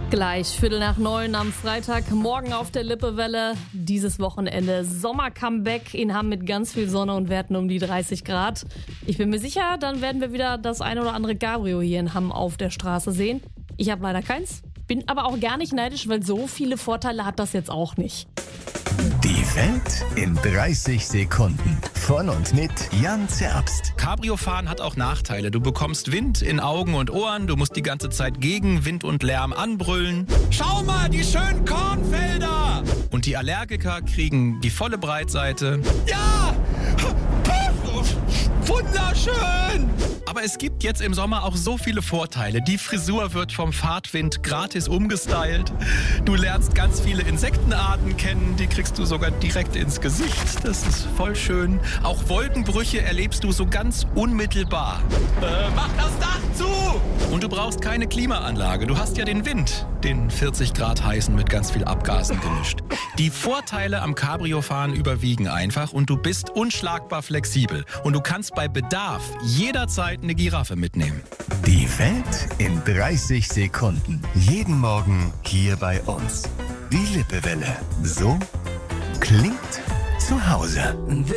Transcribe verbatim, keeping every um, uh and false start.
Gleich Viertel nach neun am Freitag, morgen auf der Lippewelle. Dieses Wochenende Sommer-Comeback in Hamm mit ganz viel Sonne und Werten um die dreißig Grad. Ich bin mir sicher, dann werden wir wieder das ein oder andere Cabrio hier in Hamm auf der Straße sehen. Ich habe leider keins, bin aber auch gar nicht neidisch, weil so viele Vorteile hat das jetzt auch nicht. Die Welt in dreißig Sekunden. Von und mit Jan Zerbst. Cabrio-Fahren hat auch Nachteile. Du bekommst Wind in Augen und Ohren. Du musst die ganze Zeit gegen Wind und Lärm anbrüllen. Schau mal, die schönen Kornfelder! Und die Allergiker kriegen die volle Breitseite. Ja! Wunderschön! Aber es gibt jetzt im Sommer auch so viele Vorteile. Die Frisur wird vom Fahrtwind gratis umgestylt. Du lernst ganz viele Insektenarten kennen. Die kriegst du sogar direkt ins Gesicht. Das ist voll schön. Auch Wolkenbrüche erlebst du so ganz unmittelbar. Äh, mach das Dach zu! Und du brauchst keine Klimaanlage. Du hast ja den Wind, den vierzig Grad heißen mit ganz viel Abgasen gemischt. Die Vorteile am Cabrio-Fahren überwiegen einfach und du bist unschlagbar flexibel. Und du kannst bei Bedarf jederzeit eine Giraffe mitnehmen. Die Welt in dreißig Sekunden. Jeden Morgen hier bei uns. Die Lippewelle. So klingt zu Hause.